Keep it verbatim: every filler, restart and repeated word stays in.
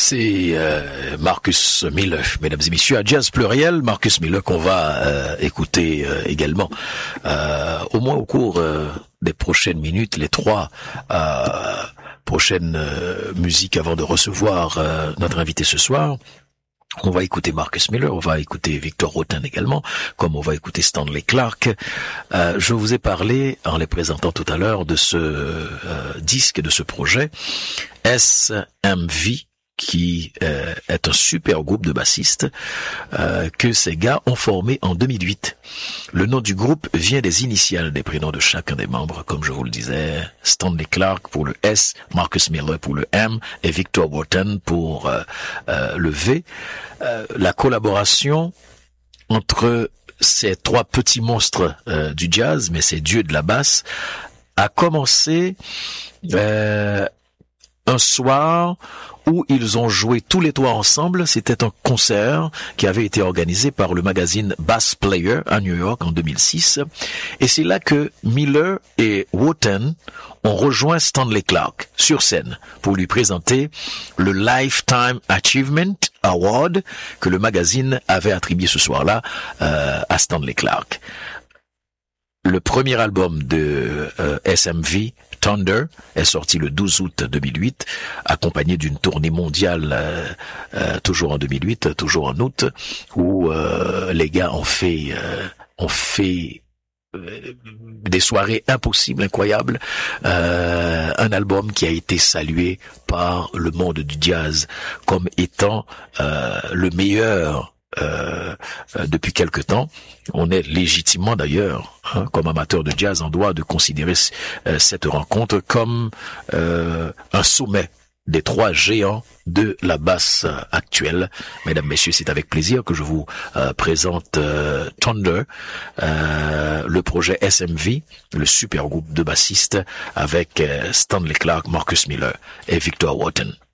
c'est euh, Marcus Miller, mesdames et messieurs, à Jazz Pluriel, Marcus Miller qu'on va euh, écouter euh, également, euh, au moins au cours euh, des prochaines minutes, les trois euh, prochaines euh, musiques avant de recevoir euh, notre invité ce soir. On va écouter Marcus Miller, on va écouter Victor Wooten également, comme on va écouter Stanley Clarke. Euh, je vous ai parlé, en les présentant tout à l'heure, de ce euh, disque, de ce projet, S M V, qui euh, est un super groupe de bassistes euh, que ces gars ont formé en deux mille huit. Le nom du groupe vient des initiales des prénoms de chacun des membres, comme je vous le disais, Stanley Clarke pour le S, Marcus Miller pour le M et Victor Wooten pour euh, euh, le V. Euh, la collaboration entre ces trois petits monstres euh, du jazz, mais ces dieux de la basse, a commencé euh, un soir où ils ont joué tous les trois ensemble. C'était un concert qui avait été organisé par le magazine Bass Player à New York en deux mille six. Et c'est là que Miller et Wooten ont rejoint Stanley Clarke sur scène pour lui présenter le Lifetime Achievement Award que le magazine avait attribué ce soir-là euh, à Stanley Clarke. Le premier album de euh, S M V, Thunder, est sorti le douze août deux mille huit, accompagné d'une tournée mondiale, euh, euh, toujours en deux mille huit, toujours en août, où euh, les gars ont fait, euh, ont fait euh, des soirées impossibles, incroyables, euh, un album qui a été salué par le monde du jazz comme étant euh, le meilleur Euh, euh, depuis quelque temps. On est légitimement d'ailleurs, hein, comme amateur de jazz, en droit de considérer euh, cette rencontre comme euh, un sommet des trois géants de la basse euh, actuelle. Mesdames, messieurs, c'est avec plaisir que je vous euh, présente euh, Thunder, euh, le projet S M V, le super groupe de bassistes avec euh, Stanley Clarke, Marcus Miller et Victor Wooten.